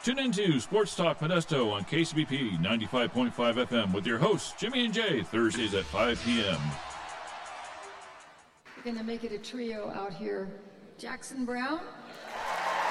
Tune into Sports Talk Modesto on KCBP 95.5 FM with your hosts, Jimmy and Jay, Thursdays at 5 p.m. We're going to make it a trio out here. Jackson Brown.